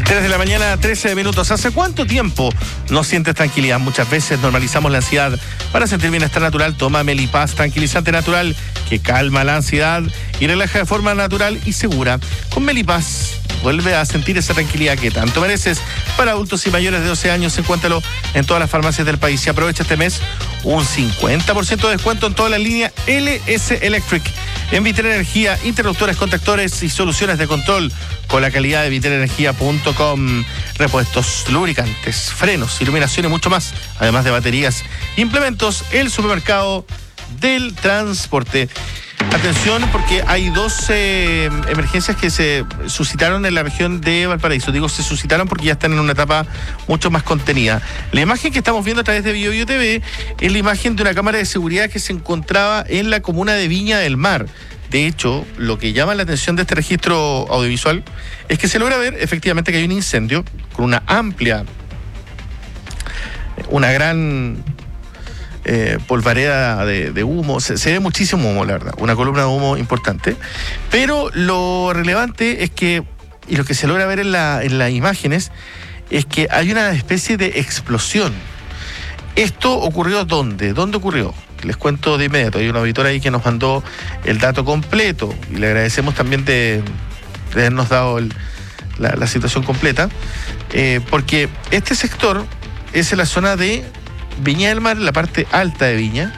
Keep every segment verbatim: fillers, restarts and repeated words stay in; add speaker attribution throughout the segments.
Speaker 1: tres de la mañana, trece minutos. ¿Hace cuánto tiempo no sientes tranquilidad? Muchas veces normalizamos la ansiedad. Para sentir bienestar natural, toma Melipaz, tranquilizante natural que calma la ansiedad y relaja de forma natural y segura. Con Melipaz vuelve a sentir esa tranquilidad que tanto mereces. Para adultos y mayores de doce años, encuéntralo en todas las farmacias del país. Y aprovecha este mes un cincuenta por ciento de descuento en toda la línea L S Electric. En Vitel Energía, interruptores, contactores y soluciones de control con la calidad de vitel energía punto com. Repuestos, lubricantes, frenos, iluminación y mucho más. Además de baterías, implementos, el supermercado del transporte. Atención, porque hay dos eh, emergencias que se suscitaron en la región de Valparaíso. Digo, se suscitaron porque ya están en una etapa mucho más contenida. La imagen que estamos viendo a través de BioBio T V es la imagen de una cámara de seguridad que se encontraba en la comuna de Viña del Mar. De hecho, lo que llama la atención de este registro audiovisual es que se logra ver efectivamente que hay un incendio con una amplia, una gran... Eh, polvareda de, de humo, se, se ve muchísimo humo, la verdad, una columna de humo importante, pero lo relevante es que, y lo que se logra ver en, la, en las imágenes, es que hay una especie de explosión. ¿Esto ocurrió dónde? ¿Dónde ocurrió? Les cuento de inmediato, hay un auditor ahí que nos mandó el dato completo, y le agradecemos también de, de habernos dado el, la, la situación completa, eh, porque este sector es en la zona de Viña del Mar, la parte alta de Viña.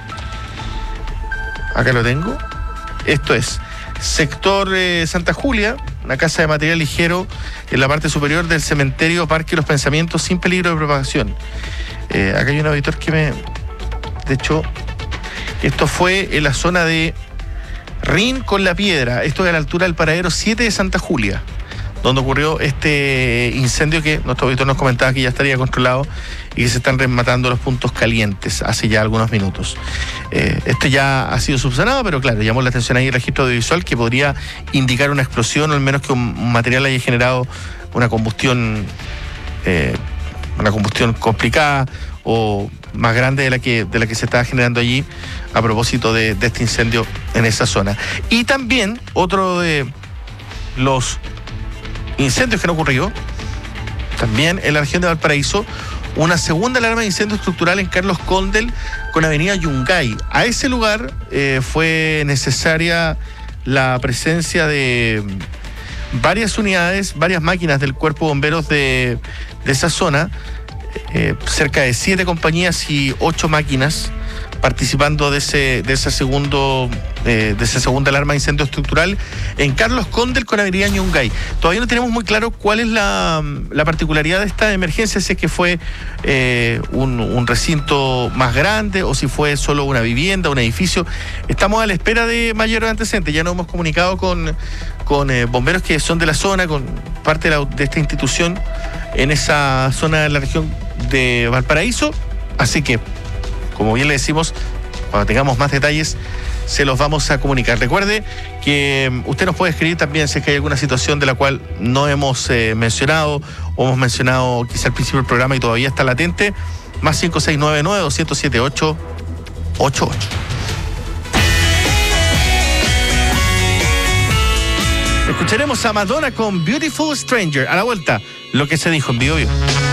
Speaker 1: Acá lo tengo. Esto es sector eh, Santa Julia, una casa de material ligero en la parte superior del cementerio Parque Los Pensamientos sin peligro de propagación. Eh, acá hay un auditor que me... De hecho, esto fue en la zona de Rin con la Piedra. Esto es a la altura del paradero siete de Santa Julia, donde ocurrió este incendio que nuestro auditor nos comentaba que ya estaría controlado y que se están rematando los puntos calientes hace ya algunos minutos. Eh, esto ya ha sido subsanado, pero claro, llamó la atención ahí el registro audiovisual que podría indicar una explosión o al menos que un material haya generado una combustión, eh, una combustión complicada o más grande de la que, de la que se estaba generando allí a propósito de, de este incendio en esa zona. Y también otro de los incendios que no ocurrió, también en la región de Valparaíso, una segunda alarma de incendio estructural en Carlos Condel con avenida Yungay. A ese lugar eh, fue necesaria la presencia de varias unidades, varias máquinas del Cuerpo de Bomberos de, de esa zona, eh, cerca de siete compañías y ocho máquinas participando de ese de ese segundo eh, de esa segunda alarma de incendio estructural en Carlos Condel con avenida Yungay. Todavía no tenemos muy claro cuál es la, la particularidad de esta emergencia, si es que fue eh, un, un recinto más grande o si fue solo una vivienda, un edificio. Estamos a la espera de mayores antecedentes. Ya nos hemos comunicado con, con eh, bomberos que son de la zona, con parte de, la, de esta institución en esa zona de la región de Valparaíso, así que como bien le decimos, cuando tengamos más detalles, se los vamos a comunicar. Recuerde que usted nos puede escribir también si es que hay alguna situación de la cual no hemos eh, mencionado o hemos mencionado quizá al principio del programa y todavía está latente. Más cinco seis nueve nueve, dos cero siete, ocho ocho ocho. Escucharemos a Madonna con Beautiful Stranger. A la vuelta, lo que se dijo en BioBio.